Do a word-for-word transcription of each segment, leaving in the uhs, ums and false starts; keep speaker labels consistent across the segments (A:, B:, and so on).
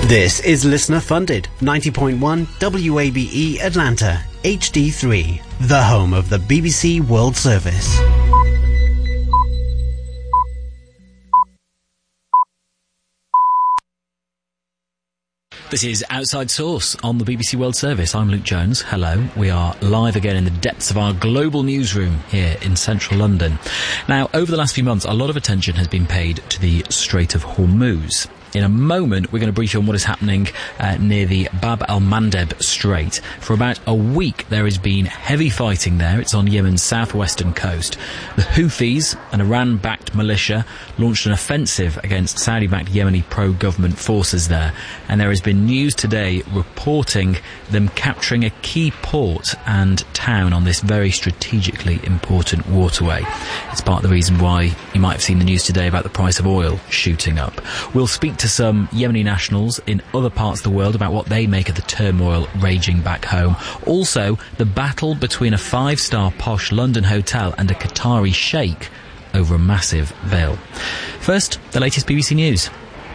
A: This is listener funded ninety point one W A B E Atlanta H D three, the home of the B B C World Service.
B: This is Outside Source on the B B C World Service. I'm Luke Jones. Hello. We are live again in the depths of our global newsroom here in central London. Now, over the last few months, a lot of attention has been paid to the Strait of Hormuz. In a moment, we're going to brief you on what is happening uh, near the Bab al-Mandeb Strait. For about a week, there has been heavy fighting there. It's on Yemen's southwestern coast. The Houthis, an Iran-backed militia, launched an offensive against Saudi-backed Yemeni pro-government forces there. And there has been news today reporting them capturing a key port and town on this very strategically important waterway. It's part of the reason why you might have seen the news today about the price of oil shooting up. We'll speak to to some Yemeni nationals in other parts of the world about what they make of the turmoil raging back home. Also, the battle between a five-star posh London hotel and a Qatari sheikh over a massive veil. First, the latest B B C News.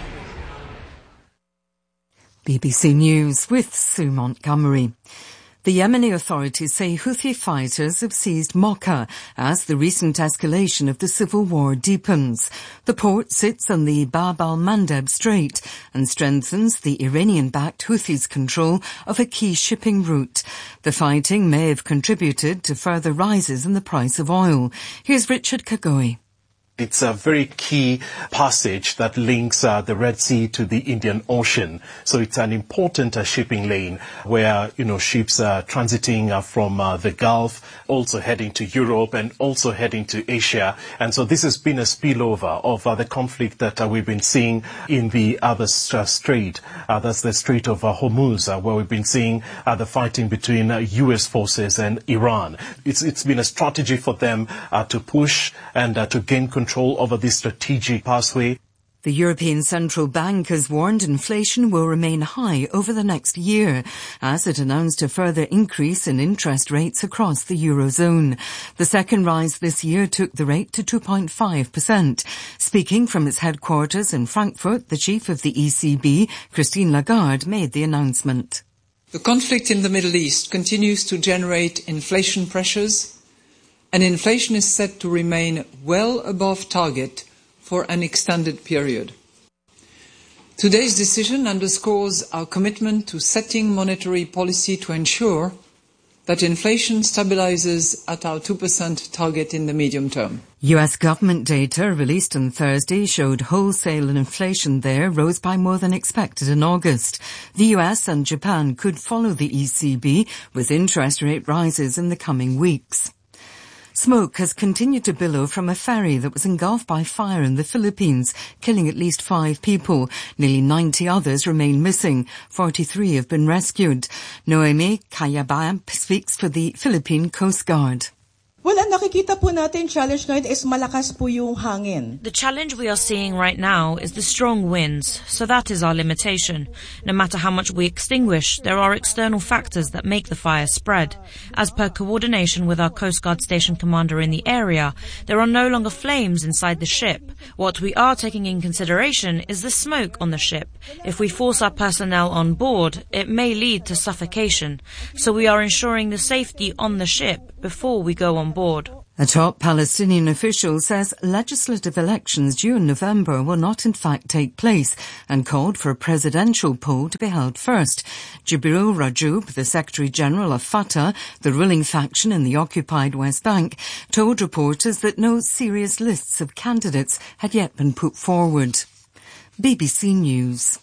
C: B B C News with Sue Montgomery. The Yemeni authorities say Houthi fighters have seized Mocha as the recent escalation of the civil war deepens. The port sits on the Bab al-Mandeb Strait and strengthens the Iranian-backed Houthis' control of a key shipping route. The fighting may have contributed to further rises in the price of oil. Here's Richard Kagoi.
D: It's a very key passage that links uh, the Red Sea to the Indian Ocean. So it's an important uh, shipping lane where, you know, ships are transiting uh, from uh, the Gulf, also heading to Europe and also heading to Asia. And so this has been a spillover of uh, the conflict that uh, we've been seeing in the other uh, strait. Uh, that's the Strait of uh, Hormuz, uh, where we've been seeing uh, the fighting between uh, U S forces and Iran. It's, it's been a strategy for them uh, to push and uh, to gain control control over this strategic pathway.
C: The European Central Bank has warned inflation will remain high over the next year as it announced a further increase in interest rates across the Eurozone. The second rise this year took the rate to two point five percent. Speaking from its headquarters in Frankfurt, the chief of the E C B, Christine Lagarde, made the announcement.
E: The conflict in the Middle East continues to generate inflation pressures, and inflation is set to remain well above target for an extended period. Today's decision underscores our commitment to setting monetary policy to ensure that inflation stabilizes at our two percent target in the medium term.
C: U S government data released on Thursday showed wholesale inflation there rose by more than expected in August. The U S and Japan could follow the E C B with interest rate rises in the coming weeks. Smoke has continued to billow from a ferry that was engulfed by fire in the Philippines, killing at least five people. Nearly ninety others remain missing. forty-three have been rescued. Noemi Kayabam speaks for the Philippine Coast Guard.
F: Well, ang nakikita po natin challenge ngayon is malakas po yung hangin.
G: The challenge we are seeing right now is the strong winds, so that is our limitation. No matter how much we extinguish, there are external factors that make the fire spread. As per coordination with our Coast Guard station commander in the area, there are no longer flames inside the ship. What we are taking in consideration is the smoke on the ship. If we force our personnel on board, it may lead to suffocation. So we are ensuring the safety on the ship before we go on board.
C: A top Palestinian official says legislative elections due in November will not in fact take place and called for a presidential poll to be held first. Jibril Rajoub, the Secretary-General of Fatah, the ruling faction in the occupied West Bank, told reporters that no serious lists of candidates had yet been put forward. B B C News.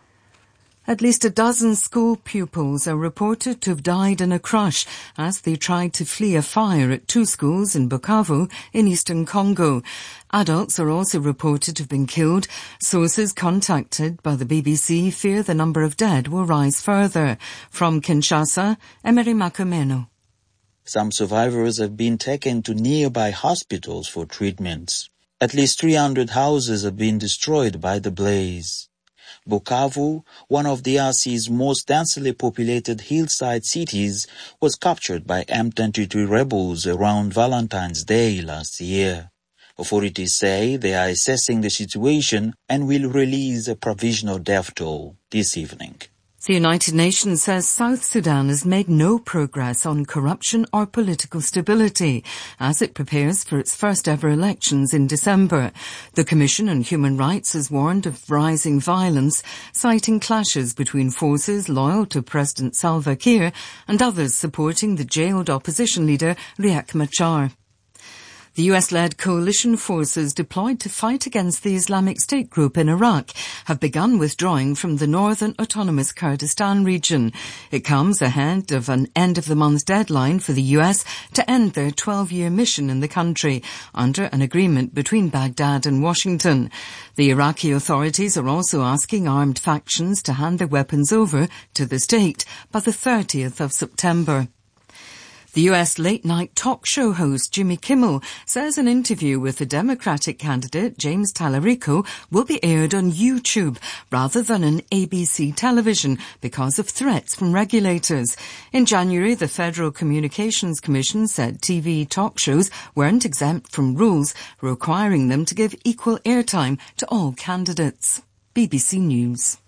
C: At least a dozen school pupils are reported to have died in a crush as they tried to flee a fire at two schools in Bukavu in eastern Congo. Adults are also reported to have been killed. Sources contacted by the B B C fear the number of dead will rise further. From Kinshasa, Emery Makumeno.
H: Some survivors have been taken to nearby hospitals for treatments. At least three hundred houses have been destroyed by the blaze. Bukavu, one of D R C's most densely populated hillside cities, was captured by M twenty-three rebels around Valentine's Day last year. Authorities say they are assessing the situation and will release a provisional death toll this evening.
C: The United Nations says South Sudan has made no progress on corruption or political stability as it prepares for its first ever elections in December. The Commission on Human Rights has warned of rising violence, citing clashes between forces loyal to President Salva Kiir and others supporting the jailed opposition leader Riek Machar. The U S-led coalition forces deployed to fight against the Islamic State group in Iraq have begun withdrawing from the northern autonomous Kurdistan region. It comes ahead of an end-of-the-month deadline for the U S to end their twelve-year mission in the country under an agreement between Baghdad and Washington. The Iraqi authorities are also asking armed factions to hand their weapons over to the state by the thirtieth of September. The U S late-night talk show host Jimmy Kimmel says an interview with the Democratic candidate James Tallarico will be aired on YouTube rather than on A B C television because of threats from regulators. In January, the Federal Communications Commission said T V talk shows weren't exempt from rules requiring them to give equal airtime to all candidates. B B C News.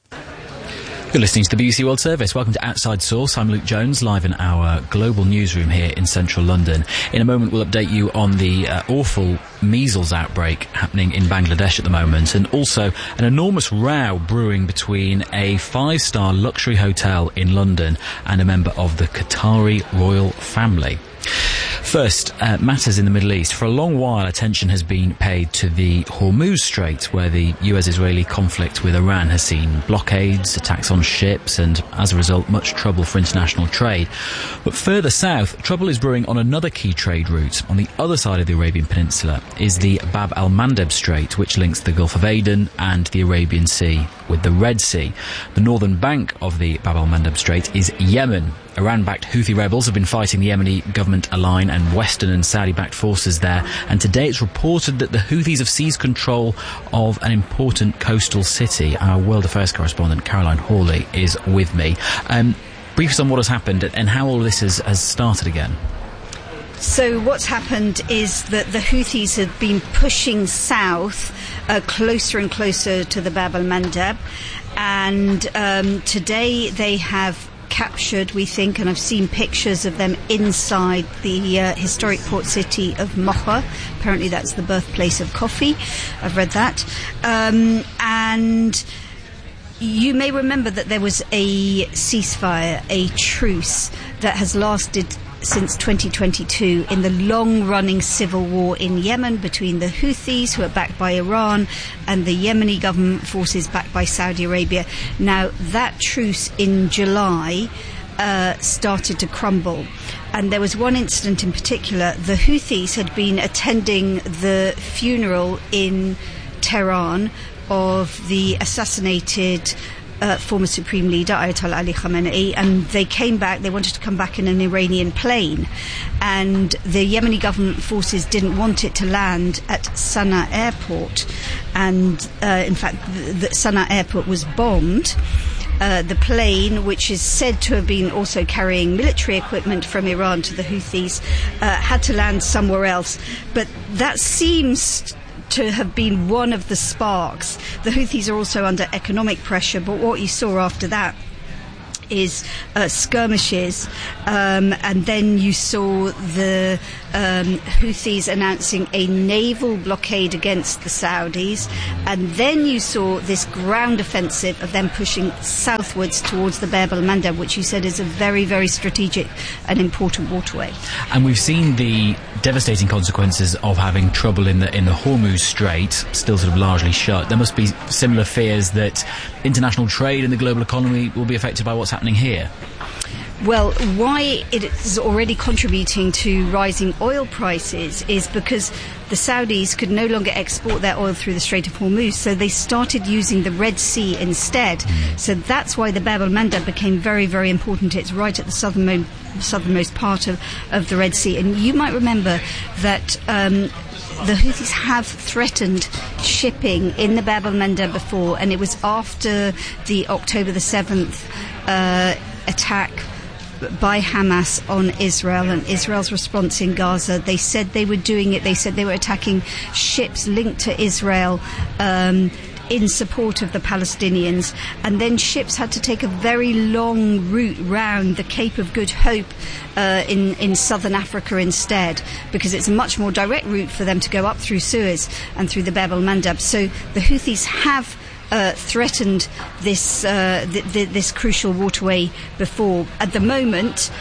B: You're listening to the B B C World Service. Welcome to Outside Source. I'm Luke Jones, live in our global newsroom here in central London. In a moment, we'll update you on the uh, awful measles outbreak happening in Bangladesh at the moment, and also an enormous row brewing between a five-star luxury hotel in London and a member of the Qatari royal family. First, uh, matters in the Middle East. For a long while, attention has been paid to the Hormuz Strait, where the U S-Israeli conflict with Iran has seen blockades, attacks on ships, and as a result, much trouble for international trade. But further south, trouble is brewing on another key trade route. On the other side of the Arabian Peninsula is the Bab al-Mandeb Strait, which links the Gulf of Aden and the Arabian Sea with the Red Sea. The northern bank of the Bab al-Mandeb Strait is Yemen. Iran-backed Houthi rebels have been fighting the Yemeni government aligned and Western and Saudi-backed forces there, and today it's reported that the Houthis have seized control of an important coastal city. Our World Affairs correspondent Caroline Hawley is with me. Um, brief us on what has happened and how all this has, has started again.
I: So what's happened is that the Houthis have been pushing south, uh, closer and closer to the Bab al-Mandeb, and um, today they have captured, we think, and I've seen pictures of them inside the uh, historic port city of Mocha. Apparently that's the birthplace of coffee. I've read that. Um, and you may remember that there was a ceasefire, a truce that has lasted since twenty twenty-two in the long-running civil war in Yemen between the Houthis, who are backed by Iran, and the Yemeni government forces backed by Saudi Arabia. Now, that truce in July uh, started to crumble. And there was one incident in particular. The Houthis had been attending the funeral in Tehran of the assassinated Uh, former Supreme Leader Ayatollah Ali Khamenei, and they came back, they wanted to come back in an Iranian plane, and the Yemeni government forces didn't want it to land at Sana'a airport, and uh, in fact the, the Sana'a airport was bombed. Uh, the plane, which is said to have been also carrying military equipment from Iran to the Houthis, uh, had to land somewhere else, but that seems to have been one of the sparks. The Houthis are also under economic pressure, but what you saw after that is uh, skirmishes, um, and then you saw the um, Houthis announcing a naval blockade against the Saudis, and then you saw this ground offensive of them pushing southwards towards the Bab al-Mandeb, which you said is a very, very strategic and important waterway.
B: And we've seen the devastating consequences of having trouble in the in the Hormuz Strait, still sort of largely shut. There must be similar fears that international trade and the global economy will be affected by what's happening here.
I: Well, why it is already contributing to rising oil prices is because the Saudis could no longer export their oil through the Strait of Hormuz, so they started using the Red Sea instead. So that's why the Bab al-Mandeb became very, very important. It's right at the southernmost, southernmost part of, of the Red Sea. And you might remember that um, the Houthis have threatened shipping in the Bab al-Mandeb before, and it was after the October the seventh uh, attack by Hamas on Israel and Israel's response in Gaza. They said they were doing it. They said they were attacking ships linked to Israel um, in support of the Palestinians. And then ships had to take a very long route round the Cape of Good Hope uh, in, in southern Africa instead, because it's a much more direct route for them to go up through Suez and through the Bab el-Mandeb. So the Houthis have Uh, threatened this uh, th- th- this crucial waterway before. At the moment,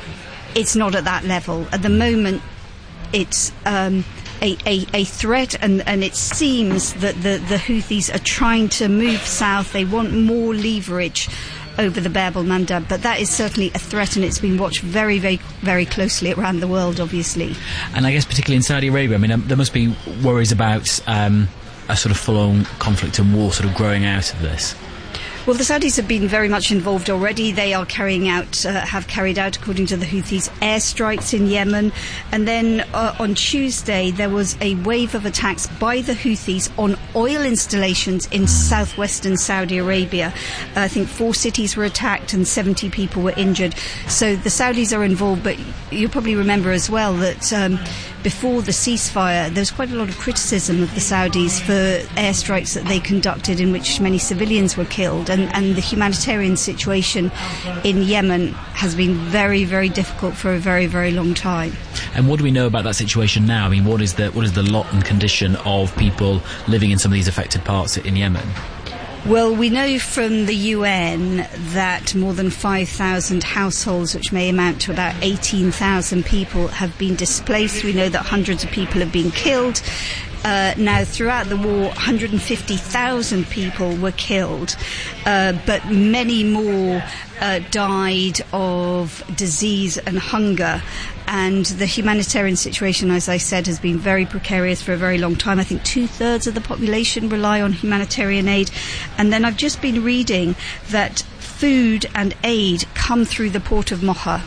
I: it's not at that level. At the moment, it's um, a, a, a threat, and, and it seems that the, the Houthis are trying to move south. They want more leverage over the Bab el-Mandeb, but that is certainly a threat, and it's been watched very, very, very closely around the world, obviously.
B: And I guess particularly in Saudi Arabia, I mean, um, there must be worries about Um a sort of full-on conflict and war sort of growing out of this.
I: Well, the Saudis have been very much involved already. They are carrying out, uh, have carried out, according to the Houthis, airstrikes in Yemen. And then uh, on Tuesday, there was a wave of attacks by the Houthis on oil installations in southwestern Saudi Arabia. Uh, I think four cities were attacked and seventy people were injured. So the Saudis are involved, but you probably remember as well that um, before the ceasefire, there was quite a lot of criticism of the Saudis for airstrikes that they conducted in which many civilians were killed. And And, and the humanitarian situation in Yemen has been very, very difficult for a very, very long time.
B: And what do we know about that situation now? I mean, what is the what is the lot and condition of people living in some of these affected parts in Yemen?
I: Well, we know from the U N that more than five thousand households, which may amount to about eighteen thousand people, have been displaced. We know that hundreds of people have been killed. Uh, now, throughout the war, one hundred fifty thousand people were killed, uh, but many more uh, died of disease and hunger. And the humanitarian situation, as I said, has been very precarious for a very long time. I think two-thirds of the population rely on humanitarian aid. And then I've just been reading that food and aid come through the port of Mocha.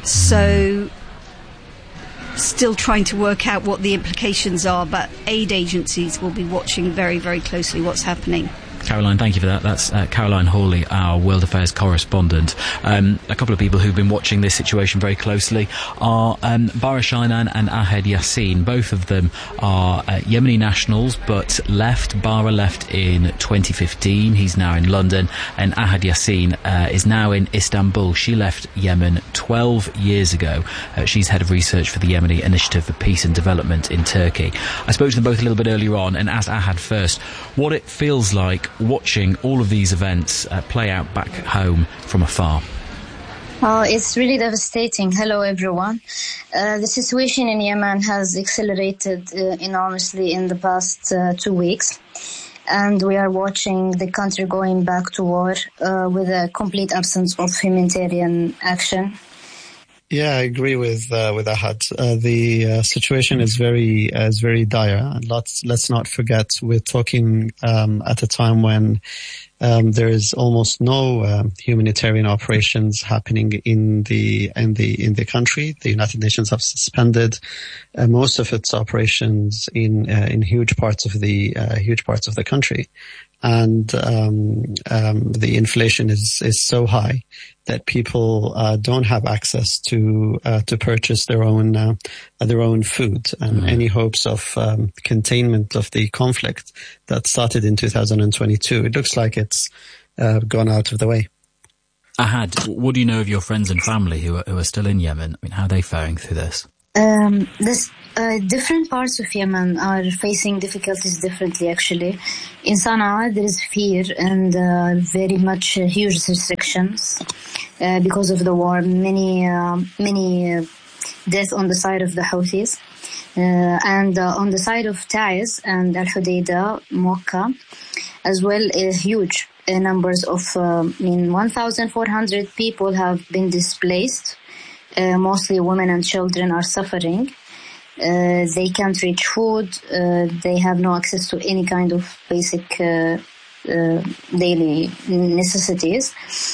I: So still trying to work out what the implications are, but aid agencies will be watching very, very closely what's happening.
B: Caroline, thank you for that. That's uh, Caroline Hawley, our World Affairs correspondent. Um, a couple of people who've been watching this situation very closely are um, Bara Shainan and Ahed Yassin. Both of them are uh, Yemeni nationals, but left. Bara left in twenty fifteen. He's now in London. And Ahed Yassin uh, is now in Istanbul. She left Yemen twelve years ago. Uh, she's head of research for the Yemeni Initiative for Peace and Development in Turkey. I spoke to them both a little bit earlier on and asked Ahed first what it feels like watching all of these events uh, play out back home from afar.
J: Oh, it's really devastating. Hello, everyone. Uh, the situation in Yemen has accelerated uh, enormously in the past uh, two weeks. And we are watching the country going back to war uh, with a complete absence of humanitarian action.
K: Yeah, I agree with uh, with Ahad. Uh, the uh, situation is very uh, is very dire. And let's let's not forget we're talking um, at a time when um, there is almost no um, humanitarian operations happening in the in the in the country. The United Nations have suspended uh, most of its operations in uh, in huge parts of the uh, huge parts of the country. And um, um, the inflation is, is so high that people uh, don't have access to uh, to purchase their own uh, their own food, and mm-hmm. any hopes of um, containment of the conflict that started in two thousand twenty-two, it looks like it's uh, gone out of the way.
B: Ahad, what do you know of your friends and family who are, who are still in Yemen? I mean, how are they faring through this?
J: Um, this, uh, different parts of Yemen are facing difficulties differently, actually. In Sana'a, there is fear and uh, very much uh, huge restrictions uh, because of the war. Many, uh, many uh, deaths on the side of the Houthis. Uh, and uh, on the side of Taiz and Al-Hudaydah, Mocha, as well, uh, huge uh, numbers of, uh, I mean, one thousand four hundred people have been displaced. Uh, mostly women and children are suffering. Uh, they can't reach food. Uh, they have no access to any kind of basic uh, uh, daily necessities.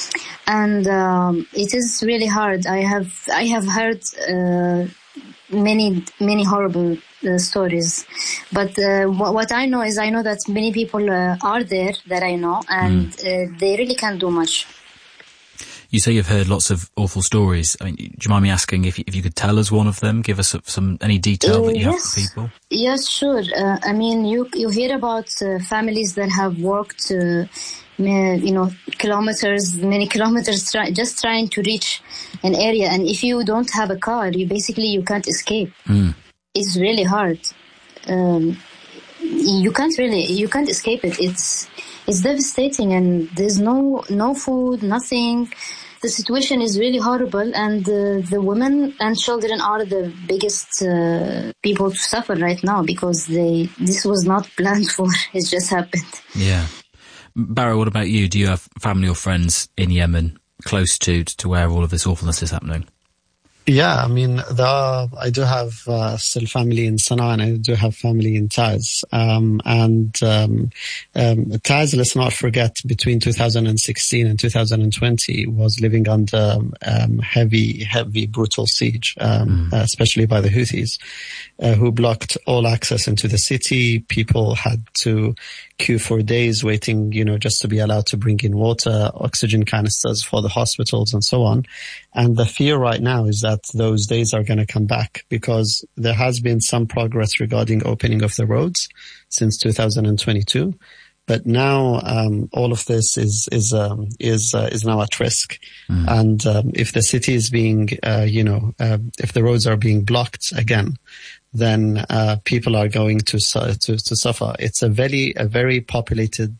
J: And um, it is really hard. I have I have heard uh, many many horrible uh, stories, but uh, what, what I know is I know that many people uh, are there that I know, and mm. uh, they really can't do much.
B: You say you've heard lots of awful stories. I mean, do you mind me asking if you, if you could tell us one of them? Give us some any detail
J: uh,
B: that you
J: yes.
B: have for people.
J: Yes, sure. Uh, I mean, you you hear about uh, families that have worked, uh, you know, kilometers, many kilometers, try, just trying to reach an area. And if you don't have a car, you basically you can't escape.
B: Mm.
J: It's really hard. Um, you can't really you can't escape it. It's it's devastating, and there's no no food, nothing. The situation is really horrible, and uh, the women and children are the biggest uh, people to suffer right now because they this was not planned for. It just happened.
B: Yeah. Barra, what about you? Do you have family or friends in Yemen close to to where all of this awfulness is happening?
K: Yeah, I mean, there are, I do have uh, still family in Sana'a, and I do have family in Taiz. Um, and um, um, Taiz, let's not forget, between two thousand sixteen and two thousand twenty was living under um, heavy, heavy, brutal siege, um, mm. uh, especially by the Houthis, uh, who blocked all access into the city. People had to queue for days waiting, you know, just to be allowed to bring in water, oxygen canisters for the hospitals and so on. And the fear right now is that those days are going to come back because there has been some progress regarding opening of the roads since two thousand twenty-two. But now, um, all of this is, is, um, is, uh, is now at risk. Mm. And, um, if the city is being, uh, you know, uh, if the roads are being blocked again, then, uh, people are going to, su- to, to suffer. It's a very, a very populated,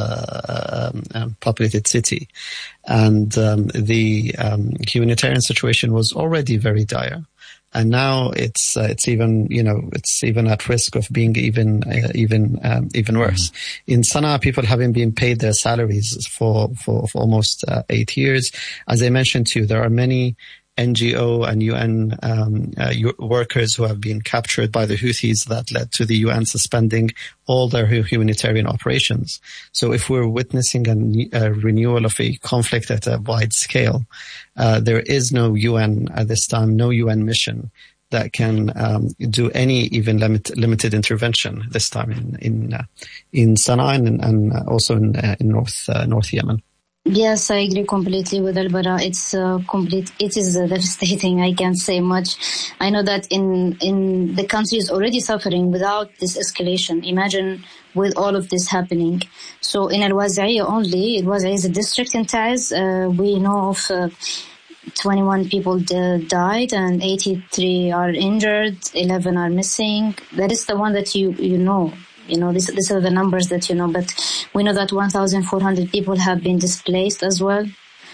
K: uh, um, um, populated city. And, um, the, um, humanitarian situation was already very dire. And now it's uh, it's even you know it's even at risk of being even uh, even um, even worse. Mm-hmm. In Sana'a, people haven't been paid their salaries for for, for almost uh, eight years. As I mentioned to you, there are many N G O and U N um, uh, workers who have been captured by the Houthis that led to the U N suspending all their humanitarian operations. So if we're witnessing a, a renewal of a conflict at a wide scale, uh, there is no U N at this time, no U N mission that can um, do any even limit, limited intervention this time in in, uh, in Sana'a and, and also in, uh, in North uh, North Yemen.
J: Yes, I agree completely with Al-Bara. It's uh, complete. It is uh, devastating. I can't say much. I know that in in the country is already suffering without this escalation. Imagine with all of this happening. So in Al-Wazi'iyah only, Al-Wazi'iyah is a district in Taiz. Uh, we know of uh, twenty-one people d- died and eighty-three are injured. eleven are missing. That is the one that you you know. You know, this, these are the numbers that you know, but we know that one thousand four hundred people have been displaced as well.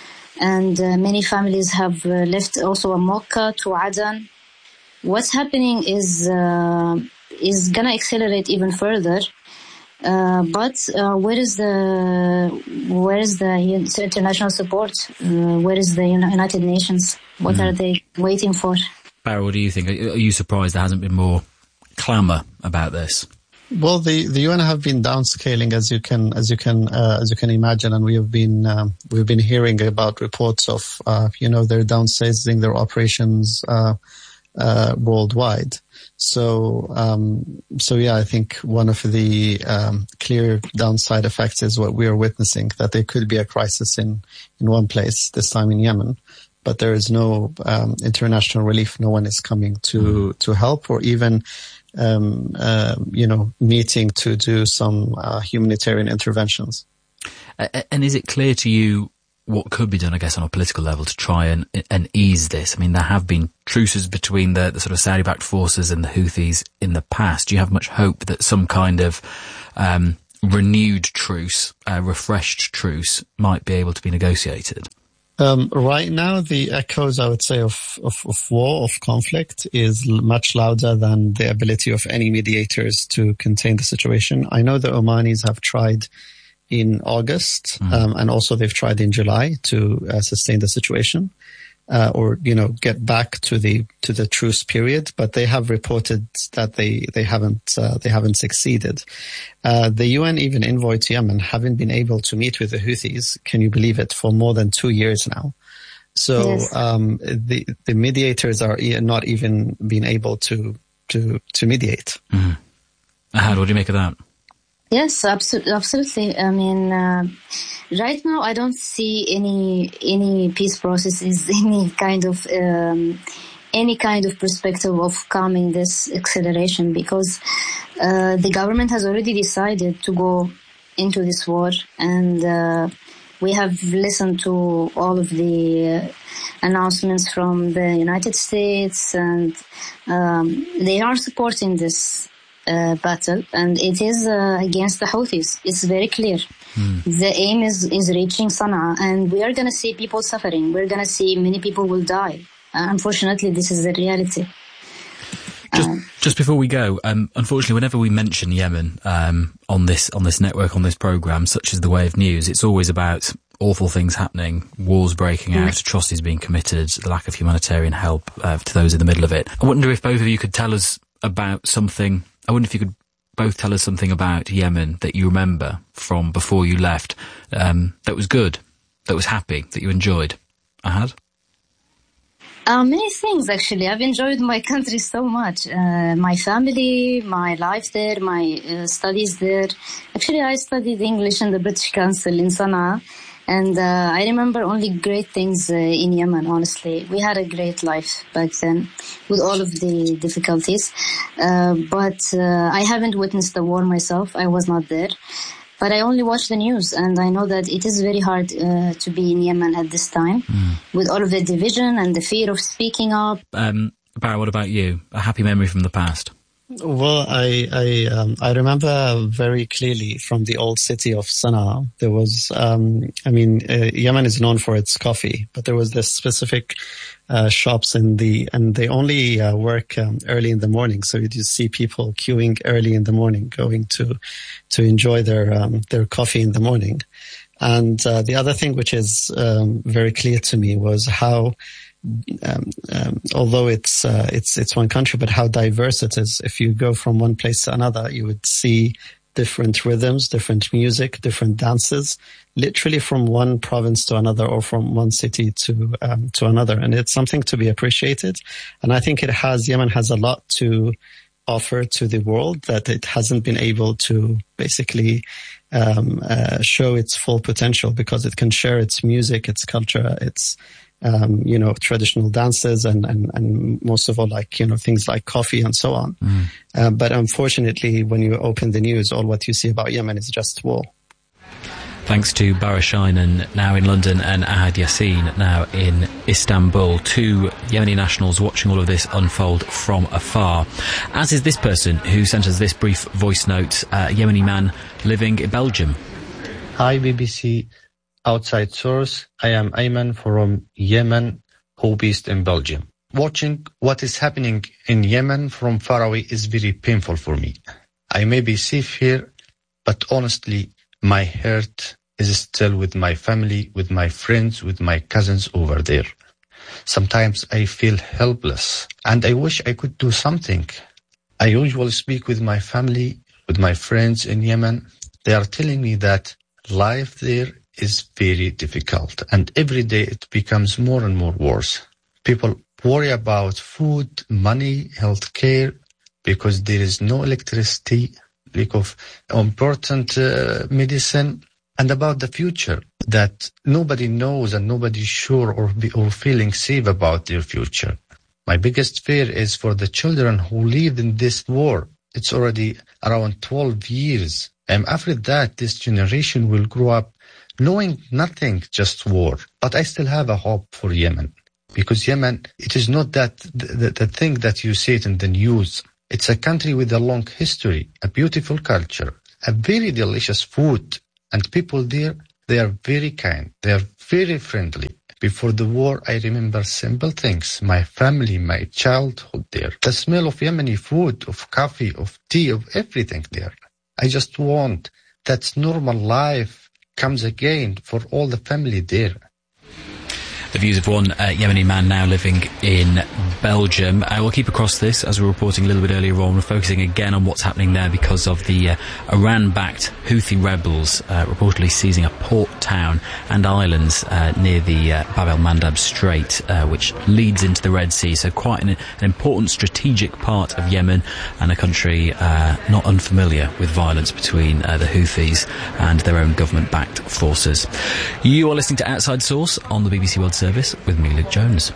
J: And uh, many families have uh, left also Mocha to Adan. What's happening is, uh, is gonna accelerate even further. Uh, but, uh, where is the, where is the international support? Uh, where is the United Nations? What mm. are they waiting for?
B: Barra, what do you think? Are you surprised there hasn't been more clamour about this?
K: Well, the, the U N have been downscaling, as you can as you can uh, as you can imagine, and we have been um, we've been hearing about reports of uh, you know they're downsizing their operations uh, uh, worldwide. So um, so yeah, I think one of the um, clear downside effects is what we are witnessing, that there could be a crisis in in one place, this time in Yemen, but there is no um, international relief. No one is coming to mm. to help or even. Um, uh, you know, meeting to do some uh, humanitarian interventions.
B: Uh, and is it clear to you what could be done, I guess, on a political level to try and and ease this? I mean, there have been truces between the, the sort of Saudi-backed forces and the Houthis in the past. Do you have much hope that some kind of um, renewed truce, uh, refreshed truce, might be able to be negotiated?
K: Um, right now, the echoes, I would say, of, of, of war, of conflict is much louder than the ability of any mediators to contain the situation. I know the Omanis have tried in August, mm. um, and also they've tried in July to uh, sustain the situation. Uh, or, you know, get back to the, to the truce period, but they have reported that they, they haven't, uh, they haven't succeeded. Uh, the U N even envoyed Yemen haven't been able to meet with the Houthis, can you believe it, for more than two years now. So, yes. um, the, the mediators are not even being able to, to, to mediate.
B: Mm. Ahad, what do you make of that?
J: Yes, absolutely. Absolutely. I mean, uh, Right now, I don't see any any peace processes, any kind of um, any kind of perspective of calming this acceleration, because uh, the government has already decided to go into this war, and uh, we have listened to all of the uh, announcements from the United States, and um, they are supporting this uh, battle, and it is uh, against the Houthis. It's very clear. Mm. The aim is, is reaching Sana'a, and we are going to see people suffering. We're going to see many people will die. Uh, unfortunately, this is the reality.
B: Just,
J: uh,
B: just before we go, um, unfortunately, whenever we mention Yemen um, on this on this network, on this programme, such as The Way of News, it's always about awful things happening, wars breaking out, mm. atrocities being committed, the lack of humanitarian help uh, to those in the middle of it. I wonder if both of you could tell us about something. I wonder if you could both tell us something about Yemen that you remember from before you left, um, that was good, that was happy, that you enjoyed. Ahad?
J: Uh, many things, actually. I've enjoyed my country so much. Uh, my family, my life there, my uh, studies there. Actually, I studied English in the British Council in Sana'a. And uh, I remember only great things uh, in Yemen, honestly. We had a great life back then with all of the difficulties. Uh, but uh, I haven't witnessed the war myself. I was not there. But I only watch the news, and I know that it is very hard uh, to be in Yemen at this time, mm. with all of the division and the fear of speaking up.
B: Um, Barry, what about you? A happy memory from the past?
K: Well, I I, um, I remember very clearly from the old city of Sana'a. There was, um, I mean, uh, Yemen is known for its coffee, but there was this specific uh, shops in the, and they only uh, work um, early in the morning. So you just see people queuing early in the morning, going to to enjoy their um, their coffee in the morning. And uh, the other thing which is um, very clear to me was how. Um, um, although it's uh, it's it's one country, but how diverse it is. If you go from one place to another, you would see different rhythms, different music, different dances, literally from one province to another, or from one city to um, to another. And it's something to be appreciated. And I think it has Yemen has a lot to offer to the world that it hasn't been able to basically um, uh, show its full potential, because it can share its music, its culture, its Um, you know, traditional dances and, and, and most of all, like, you know, things like coffee and so on. Mm. Uh, but unfortunately, when you open the news, all what you see about Yemen is just war.
B: Thanks to Bara Shainan, now in London, and Ahad Yassin, now in Istanbul, two Yemeni nationals watching all of this unfold from afar. As is this person who sent us this brief voice note, uh, a Yemeni man living in Belgium.
L: Hi, B B C. Outside source, I am Ayman from Yemen, who based in Belgium. Watching what is happening in Yemen from far away is very painful for me. I may be safe here, but honestly, my heart is still with my family, with my friends, with my cousins over there. Sometimes I feel helpless, and I wish I could do something. I usually speak with my family, with my friends in Yemen. They are telling me that life there is very difficult, and every day it becomes more and more worse. People worry about food, money, health care, because there is no electricity, lack of important uh, medicine, and about the future, that nobody knows and nobody is sure or, be, or feeling safe about their future. My biggest fear is for the children who lived in this war. It's already around twelve years. I'm afraid that this generation will grow up knowing nothing, just war. But I still have a hope for Yemen, because Yemen, it is not that the, the, the thing that you see it in the news. It's a country with a long history, a beautiful culture, a very delicious food, and people there, they are very kind. They are very friendly. Before the war, I remember simple things. My family, my childhood there. The smell of Yemeni food, of coffee, of tea, of everything there. I just want that normal life comes again for all the family there.
B: The views of one uh, Yemeni man now living in Belgium. Uh, we'll keep across this, as we were reporting a little bit earlier on. We're focusing again on what's happening there because of the uh, Iran-backed Houthi rebels uh, reportedly seizing a port town and islands uh, near the uh, Bab el-Mandab Strait, uh, which leads into the Red Sea. So quite an, an important strategic part of Yemen, and a country uh, not unfamiliar with violence between uh, the Houthis and their own government-backed forces. You are listening to Outside Source on the B B C World Service with me, Luke Jones.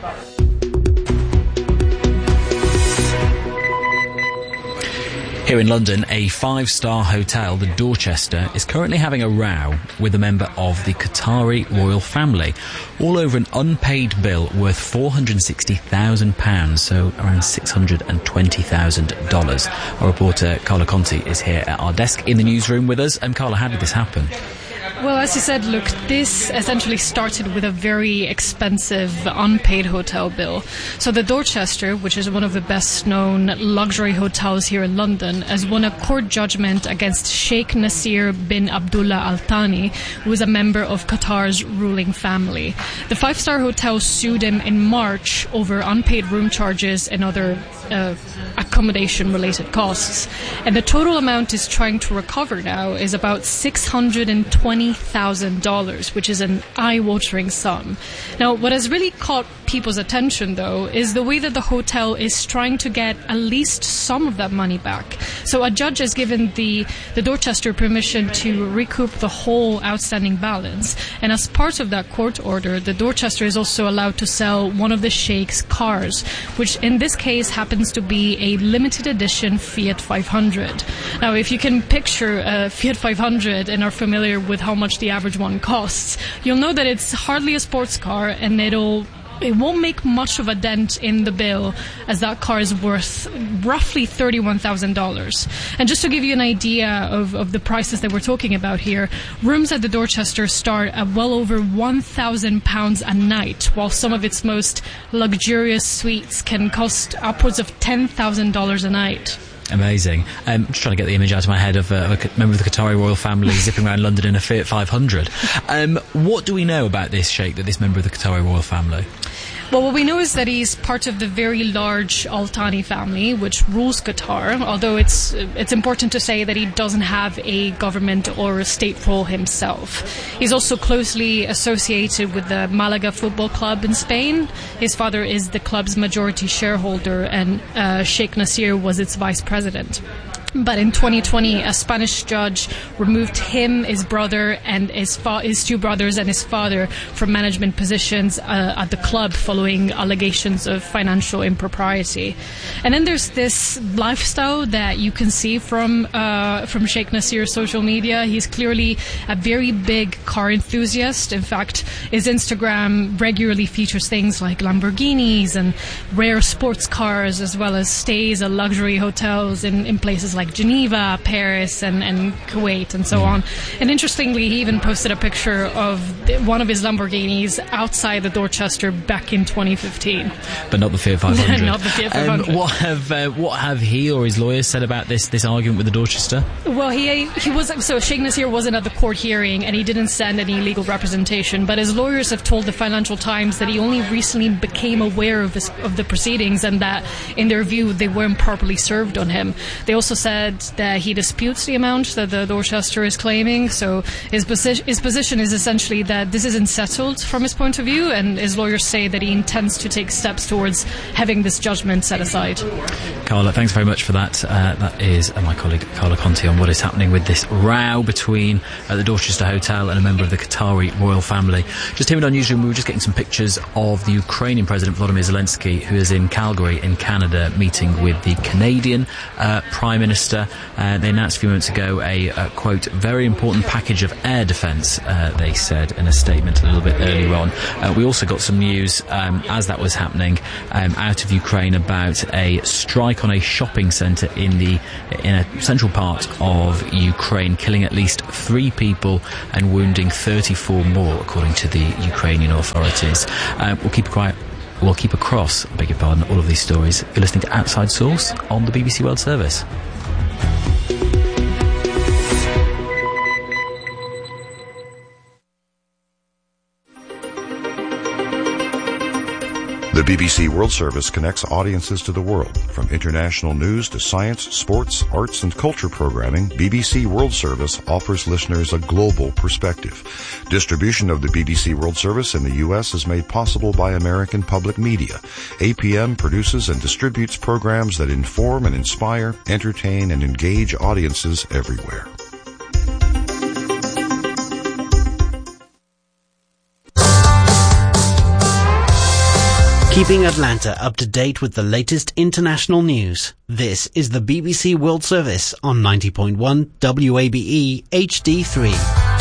B: Here in London, a five-star hotel, the Dorchester, is currently having a row with a member of the Qatari royal family, all over an unpaid bill worth four hundred sixty thousand pounds, so around six hundred twenty thousand dollars. Our reporter Carla Conti is here at our desk in the newsroom with us. And Carla, how did this happen?
M: Well, as you said, look, this essentially started with a very expensive unpaid hotel bill. So the Dorchester, which is one of the best-known luxury hotels here in London, has won a court judgment against Sheikh Nasser bin Abdullah Al Thani, who is a member of Qatar's ruling family. The five-star hotel sued him in March over unpaid room charges and other uh, accommodation-related costs. And the total amount is trying to recover now is about six hundred twenty thousand dollars, which is an eye-watering sum. Now, what has really caught people's attention, though, is the way that the hotel is trying to get at least some of that money back. So a judge has given the, the Dorchester permission to recoup the whole outstanding balance. And as part of that court order, the Dorchester is also allowed to sell one of the Sheikh's cars, which in this case happens to be a limited edition Fiat five hundred. Now, if you can picture a Fiat five hundred and are familiar with how much the average one costs, you'll know that it's hardly a sports car, and it'll it won't make much of a dent in the bill, as that car is worth roughly thirty-one thousand dollars. And just to give you an idea of, of the prices that we're talking about here, rooms at the Dorchester start at well over one thousand pounds a night, while some of its most luxurious suites can cost upwards of ten thousand dollars a night.
B: Amazing. Um, I'm just trying to get the image out of my head of, uh, of a member of the Qatari royal family zipping around London in a Fiat five hundred. Um, what do we know about this sheikh, that this member of the Qatari royal family?
M: Well, what we know is that he's part of the very large Al Thani family, which rules Qatar, although it's it's important to say that he doesn't have a government or a state role himself. He's also closely associated with the Malaga Football Club in Spain. His father is the club's majority shareholder, and uh, Sheikh Nasser was its vice president. But in twenty twenty, a Spanish judge removed him, his brother, and his, fa- his two brothers and his father from management positions uh, at the club following allegations of financial impropriety. And then there's this lifestyle that you can see from uh, from Sheikh Nasser's social media. He's clearly a very big car enthusiast. In fact, his Instagram regularly features things like Lamborghinis and rare sports cars, as well as stays at luxury hotels in, in places like Geneva, Paris, and, and Kuwait, and so on. And interestingly, he even posted a picture of one of his Lamborghinis outside the Dorchester back in twenty fifteen.
B: But not the Fiat five hundred.
M: Not the Fiat five hundred.
B: Um, what have uh, what have he or his lawyers said about this this argument with the Dorchester?
M: Well, he he was so Sheikh Nasser wasn't at the court hearing, and he didn't send any legal representation. But his lawyers have told the Financial Times that he only recently became aware of this, of the proceedings, and that, in their view, they weren't properly served on him. They also said that he disputes the amount that the Dorchester is claiming. So his, posi- his position is essentially that this isn't settled from his point of view, and his lawyers say that he intends to take steps towards having this judgment set aside.
B: Carla, thanks very much for that. Uh, that is uh, my colleague Carla Conti on what is happening with this row between uh, the Dorchester Hotel and a member of the Qatari royal family. Just here in our newsroom, we were just getting some pictures of the Ukrainian President Volodymyr Zelensky, who is in Calgary in Canada, meeting with the Canadian uh, Prime Minister. Uh, they announced a few moments ago a, uh, quote, very important package of air defence, uh, they said in a statement a little bit earlier on. Uh, we also got some news um, as that was happening um, out of Ukraine about a strike on a shopping centre in the in a central part of Ukraine, killing at least three people and wounding thirty-four more, according to the Ukrainian authorities. Uh, we'll keep quiet. We'll keep across, I beg your pardon, all of these stories. You're listening to Outside Source on the B B C World Service.
N: The B B C World Service connects audiences to the world. From international news to science, sports, arts, and culture programming, B B C World Service offers listeners a global perspective. Distribution of the B B C World Service in the U S is made possible by American Public Media. A P M produces and distributes programs that inform and inspire, entertain, and engage audiences everywhere.
A: Keeping Atlanta up to date with the latest international news. This is the B B C World Service on ninety point one W A B E H D three.